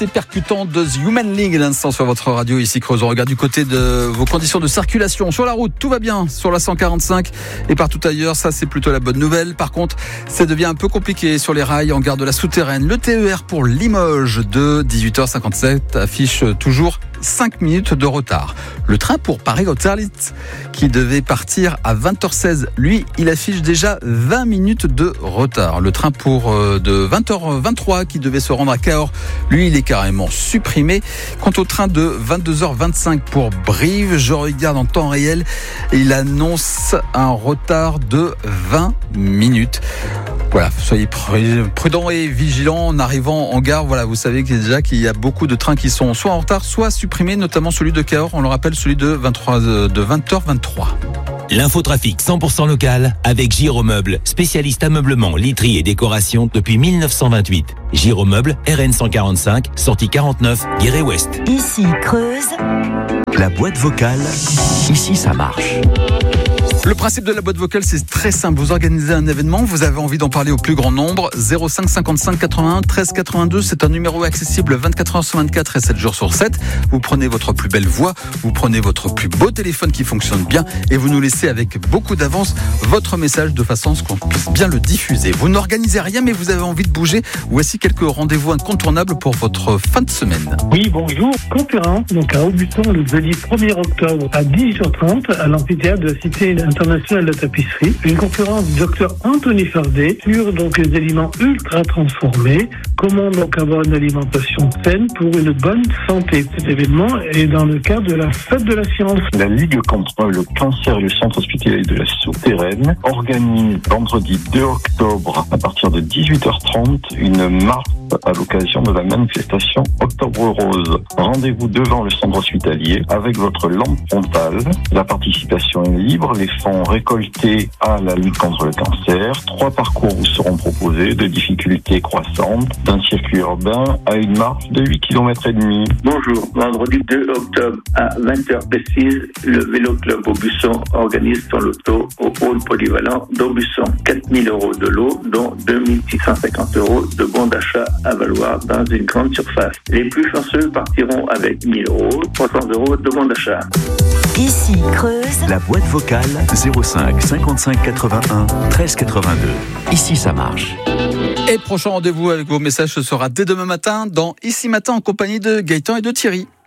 C'est percutant de The Human League à l'instant sur votre radio ici Creuse. On regarde du côté de vos conditions de circulation. Sur la route, tout va bien sur la 145 et partout ailleurs. Ça, c'est plutôt la bonne nouvelle. Par contre, ça devient un peu compliqué sur les rails en gare de la Souterraine. Le TER pour Limoges de 18h57 affiche toujours 5 minutes de retard. Le train pour Paris-Austerlitz qui devait partir à 20h16, lui, il affiche déjà 20 minutes de retard. Le train pour de 20h23 qui devait se rendre à Cahors, lui, il est carrément supprimé. Quant au train de 22h25 pour Brive, je regarde en temps réel et il annonce un retard de 20 minutes. Voilà, soyez prudents et vigilants en arrivant en gare. Voilà, vous savez déjà qu'il y a beaucoup de trains qui sont soit en retard, soit supprimés, notamment celui de Cahors. On le rappelle, celui de 20h23. L'infotrafic 100% local avec Giromeuble, spécialiste ameublement, literie et décoration depuis 1928. Giromeuble, RN 145, sortie 49, Guéret-Ouest. Ici Creuse. La boîte vocale, ici ça marche. Le principe de la boîte vocale, c'est très simple. Vous organisez un événement, vous avez envie d'en parler au plus grand nombre. 05 55 81 13 82, c'est un numéro accessible 24 heures sur 24 et 7 jours sur 7. Vous prenez votre plus belle voix, vous prenez votre plus beau téléphone qui fonctionne bien et vous nous laissez avec beaucoup d'avance votre message de façon à ce qu'on puisse bien le diffuser. Vous n'organisez rien, mais vous avez envie de bouger. Voici quelques rendez-vous incontournables pour votre fin de semaine. Oui, bonjour. Conférence, donc à Aubusson, le jeudi 1er octobre à 18h30 à l'amphithéâtre de la Cité internationale de la tapisserie. Une conférence du docteur Anthony Fardet sur donc les aliments ultra transformés. Comment donc avoir une alimentation saine pour une bonne santé. Cet événement est dans le cadre de la fête de la science. La Ligue contre le cancer et le centre hospitalier de la Souterraine organise vendredi 2 octobre à partir de 18h30 une marche à l'occasion de la manifestation Octobre Rose. Rendez-vous devant le centre hospitalier avec votre lampe frontale. La participation est libre. Les fonds récoltés à la lutte contre le cancer. 3 parcours vous seront proposés de difficultés croissantes, d'un circuit urbain à une marche de 8 km et demi. Bonjour, vendredi 2 octobre à 20h précise, le Vélo Club Aubusson organise son loto au hall polyvalent d'Aubusson. 4 000 € de lot, dont 2 650 € de bons d'achat à valoir dans une grande surface. Les plus chanceux partiront avec 1 000 €, 300 € de bons d'achat. Ici Creuse. La boîte vocale 05 55 81 13 82. Ici ça marche. Et prochain rendez-vous avec vos messages, ce sera dès demain matin dans Ici Matin en compagnie de Gaëtan et de Thierry.